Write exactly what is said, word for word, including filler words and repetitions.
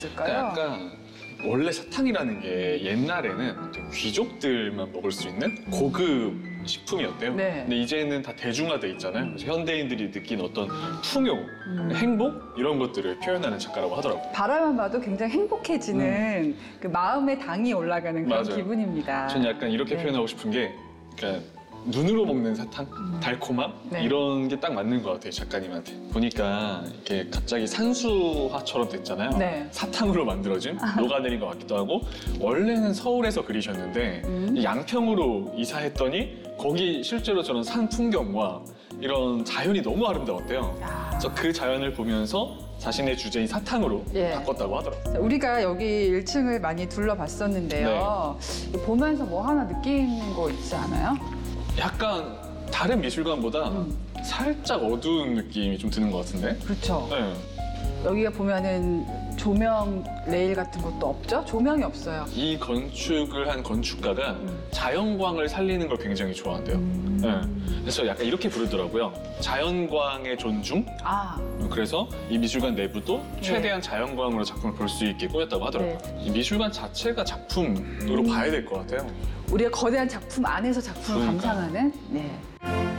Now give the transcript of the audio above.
있을까요? 약간 원래 사탕이라는 게 옛날에는 좀 귀족들만 먹을 수 있는 고급 식품이었대요. 네. 근데 이제는 다 대중화돼 있잖아요. 그래서 현대인들이 느낀 어떤 풍요, 음. 행복 이런 것들을 표현하는 작가라고 하더라고요. 바라만 봐도 굉장히 행복해지는 그 마음의 당이 올라가는 그런 맞아요. 기분입니다. 저는 약간 이렇게 네. 표현하고 싶은 게 그러니까 눈으로 먹는 사탕, 달콤함 네. 이런 게 딱 맞는 것 같아요, 작가님한테. 보니까 이렇게 갑자기 산수화처럼 됐잖아요. 네. 사탕으로 만들어진 녹아내린 것 같기도 하고 원래는 서울에서 그리셨는데 음. 양평으로 이사했더니 거기 실제로 저런 산 풍경과 이런 자연이 너무 아름다웠대요. 야. 그래서 그 자연을 보면서 자신의 주제인 사탕으로 예. 바꿨다고 하더라고요. 자, 우리가 여기 일 층을 많이 둘러봤었는데요. 네. 보면서 뭐 하나 느끼는 거 있지 않아요? 약간 다른 미술관보다 음. 살짝 어두운 느낌이 좀 드는 것 같은데? 그렇죠. 네. 여기가 보면은 조명 레일 같은 것도 없죠? 조명이 없어요. 이 건축을 한 건축가가 자연광을 살리는 걸 굉장히 좋아한대요. 음. 네. 그래서 약간 이렇게 부르더라고요. 자연광의 존중? 아, 그래서 이 미술관 내부도 최대한 자연광으로 작품을 볼 수 있게 꾸몄다고 하더라고요. 네. 이 미술관 자체가 작품으로 봐야 될 것 같아요. 우리가 거대한 작품 안에서 작품을 그러니까요. 감상하는 네.